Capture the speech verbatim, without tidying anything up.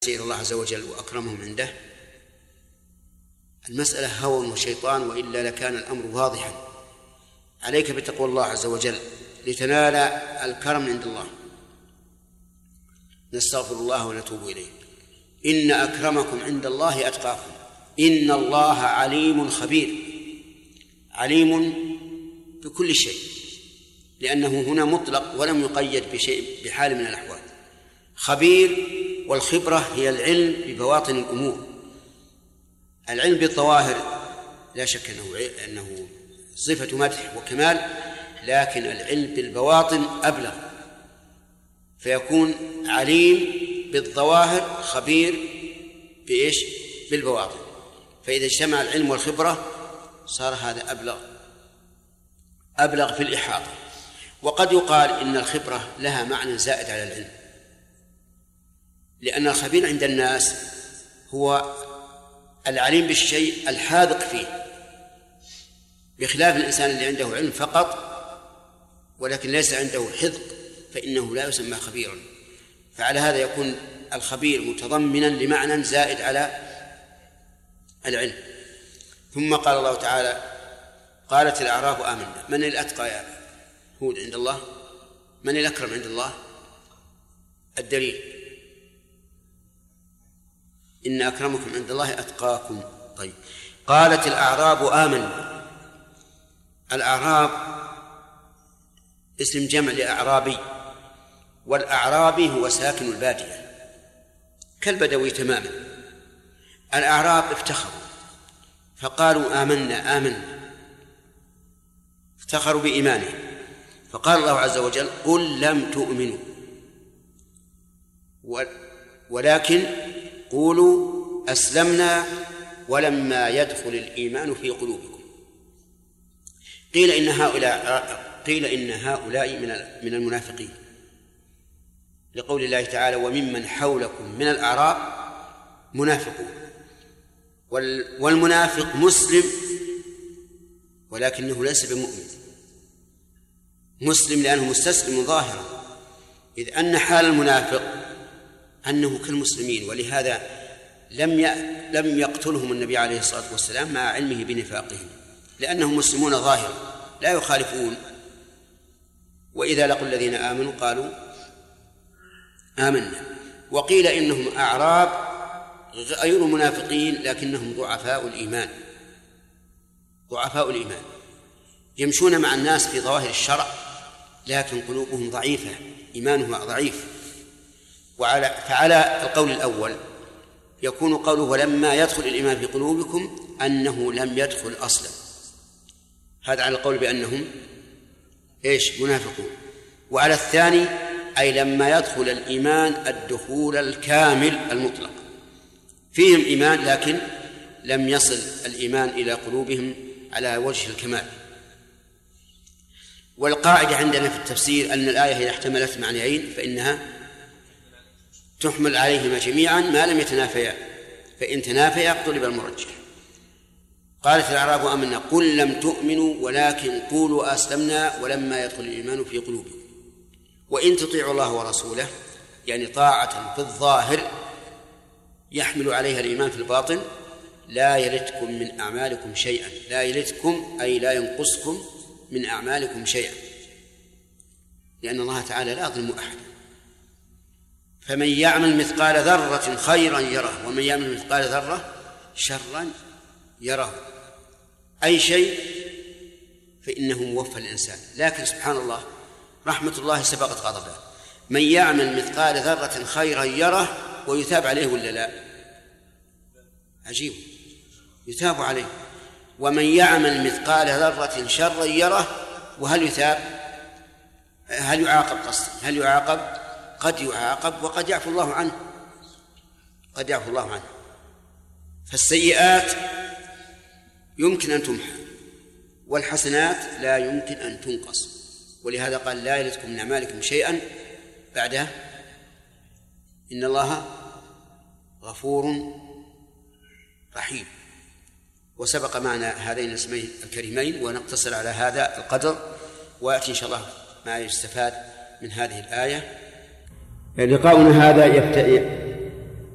سير الله عز وجل وأكرمهم عنده. المسألة هوى وشيطان، وإلا لكان الأمر واضحا. عليك بتقوى الله عز وجل لتنال الكرم عند الله. نستغفر الله ونتوب إليه. إن أكرمكم عند الله أتقاكم إن الله عليم خبير. عليم بكل شيء، لأنه هنا مطلق ولم يقيد بشيء بحال من الأحوال. خبير، والخبرة هي العلم ببواطن الأمور. العلم بالظواهر لا شك أنه, أنه صفة مدح وكمال، لكن العلم بالبواطن أبلغ، فيكون عليم بالظواهر خبير بإيش؟ بالبواطن. فإذا اجتمع العلم والخبرة صار هذا أبلغ أبلغ في الإحاطة. وقد يقال إن الخبرة لها معنى زائد على العلم، لأن الخبير عند الناس هو العليم بالشيء الحاذق فيه، بخلاف الإنسان اللي عنده علم فقط ولكن ليس عنده حذق، فإنه لا يسمى خبيرا. فعلى هذا يكون الخبير متضمنا لمعنى زائد على العلم. ثم قال الله تعالى: قالت الأعراب آمنا. من الأتقى يا هود عند الله؟ من الأكرم عند الله؟ الدليل: إن أكرمكم عند الله أتقاكم. طيب، قالت الأعراب آمنا. الأعراب اسم جمع لأعرابي، والأعرابي هو ساكن البادية كالبدوي تماما. الأعراب افتخروا فقالوا آمنا آمنا، افتخروا بإيمانهم. فقال الله عز وجل: قل لم تؤمنوا ولكن قولوا أسلمنا ولما يدخل الإيمان في قلوبكم. قيل إن هؤلاء قيل إن هؤلاء من المنافقين، لقول الله تعالى: وممن حولكم من الأعراب منافقون. والمنافق مسلم ولكنه ليس بمؤمن. مسلم لأنه مستسلم ظاهرا، إذ أن حال المنافق أنه كالمسلمين، ولهذا لم لم يقتلهم النبي عليه الصلاة والسلام مع علمه بنفاقهم، لأنهم مسلمون ظاهرا لا يخالفون. وإذا لقوا الذين آمنوا قالوا آمنا. وقيل إنهم أعراب غير منافقين لكنهم ضعفاء الإيمان ضعفاء الإيمان يمشون مع الناس في ظواهر الشرع، لكن قلوبهم ضعيفة، إيمانها ضعيف. وعلى فعلى القول الأول يكون قوله ولما يدخل الإيمان في قلوبكم أنه لم يدخل أصلا، هذا على القول بأنهم إيش؟ منافقون. وعلى الثاني أي لما يدخل الإيمان الدخول الكامل المطلق، فيهم إيمان لكن لم يصل الإيمان إلى قلوبهم على وجه الكمال. والقاعدة عندنا في التفسير أن الآية إذا احتملت معنيين فإنها تحمل عليهما جميعا ما لم يتنافيا، فإن تنافيا طلب المرجح. قالت الأعراب آمنا قل لم تؤمنوا ولكن قولوا أسلمنا ولما يدخل الإيمان في قلوبكم وإن تطيعوا الله ورسوله، يعني طاعة في الظاهر يحمل عليها الإيمان في الباطن، لا يلتكم من أعمالكم شيئا. لا يلتكم أي لا ينقصكم من أعمالكم شيئا، لأن الله تعالى لا يظلم أحدا. فمن يعمل مثقال ذرة خيرا يره ومن يعمل مثقال ذرة شرا يره. أي شيء فإنه موفى الإنسان، لكن سبحان الله رحمة الله سبقت غضبه. من يعمل مثقال ذرة خيرا يره ويثاب عليه ولا لا؟ عجيب، يثاب عليه. ومن يعمل مثقال ذرة شرا يره، وهل يثاب؟ هل يعاقب؟ قصد هل يعاقب؟ قد يعاقب وقد يعفو الله عنه قد يعفو الله عنه. فالسيئات يمكن أن تمحى والحسنات لا يمكن أن تنقص، ولهذا قال لا يلتكم من أعمالكم شيئا بعدها إن الله غفور رحيم. وسبق معنا هذين الاسمين الكريمين، ونقتصر على هذا القدر، ويأتي إن شاء الله ما يستفاد من هذه الآية. لقاؤنا هذا يبتدئ